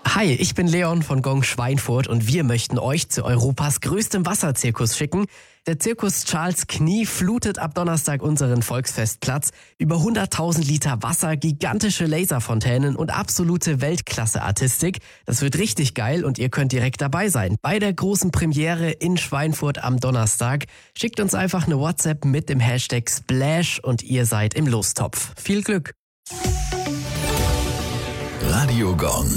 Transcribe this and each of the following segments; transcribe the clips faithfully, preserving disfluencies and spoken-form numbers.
Hi, ich bin Leon von Gong Schweinfurt und wir möchten euch zu Europas größtem Wasserzirkus schicken. Der Zirkus Charles Knie flutet ab Donnerstag unseren Volksfestplatz. Über hunderttausend Liter Wasser, gigantische Laserfontänen und absolute Weltklasse-Artistik. Das wird richtig geil und ihr könnt direkt dabei sein. Bei der großen Premiere in Schweinfurt am Donnerstag. Schickt uns einfach eine WhatsApp mit dem Hashtag Splash und ihr seid im Lostopf. Viel Glück! Radio Gong.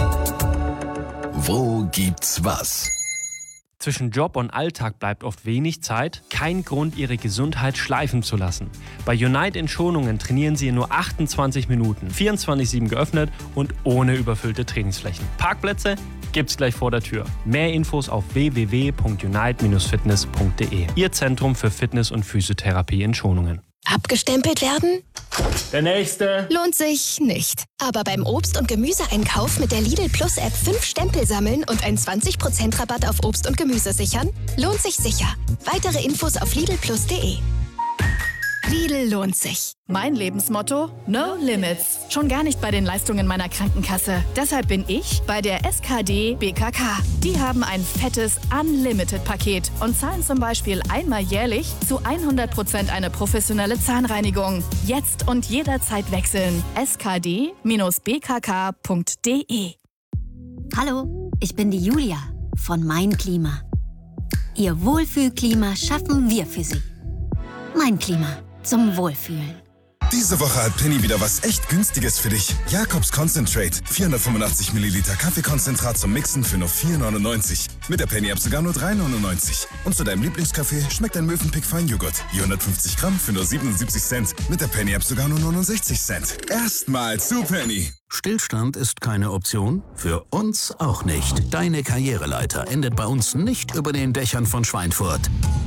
Wo gibt's was? Zwischen Job und Alltag bleibt oft wenig Zeit. Kein Grund, Ihre Gesundheit schleifen zu lassen. Bei Unite in Schonungen trainieren Sie in nur achtundzwanzig Minuten, vierundzwanzig sieben geöffnet und ohne überfüllte Trainingsflächen. Parkplätze gibt's gleich vor der Tür. Mehr Infos auf w w w punkt unite Bindestrich fitness punkt d e. Ihr Zentrum für Fitness- und Physiotherapie in Schonungen. Abgestempelt werden? Der nächste. Lohnt sich nicht. Aber beim Obst- und Gemüseeinkauf mit der Lidl Plus App fünf Stempel sammeln und einen zwanzig Prozent Rabatt auf Obst und Gemüse sichern? Lohnt sich sicher. Weitere Infos auf lidl plus punkt d e. Lidl lohnt sich. Mein Lebensmotto? No Limits. Schon gar nicht bei den Leistungen meiner Krankenkasse. Deshalb bin ich bei der S K D B K K. Die haben ein fettes Unlimited-Paket und zahlen zum Beispiel einmal jährlich zu hundert Prozent eine professionelle Zahnreinigung. Jetzt und jederzeit wechseln. s k d b k k punkt d e. Hallo, ich bin die Julia von Mein Klima. Ihr Wohlfühlklima schaffen wir für Sie. Mein Klima. Zum Wohlfühlen. Diese Woche hat Penny wieder was echt Günstiges für dich. Jakobs Concentrate. vierhundertfünfundachtzig Milliliter Kaffeekonzentrat zum Mixen für nur vier neunundneunzig. Mit der Penny-App sogar nur drei neunundneunzig. Und zu deinem Lieblingskaffee schmeckt ein Mövenpick Feinjoghurt. vierhundertfünfzig Gramm für nur siebenundsiebzig Cent. Mit der Penny-App sogar nur neunundsechzig Cent. Erstmal zu Penny. Stillstand ist keine Option? Für uns auch nicht. Deine Karriereleiter endet bei uns nicht über den Dächern von Schweinfurt.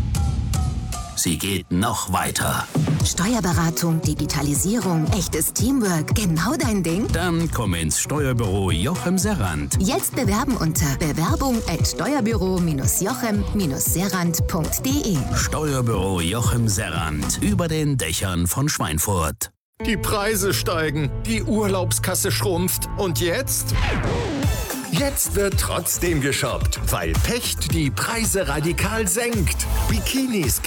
Sie geht noch weiter. Steuerberatung, Digitalisierung, echtes Teamwork, genau dein Ding? Dann komm ins Steuerbüro Jochem Serrand. Jetzt bewerben unter bewerbung at steuerbüro jochem serrand punkt d e. Steuerbüro Jochem Serrand. Über den Dächern von Schweinfurt. Die Preise steigen, die Urlaubskasse schrumpft. Und jetzt? Jetzt wird trotzdem geshoppt, weil Pecht die Preise radikal senkt. Bikinis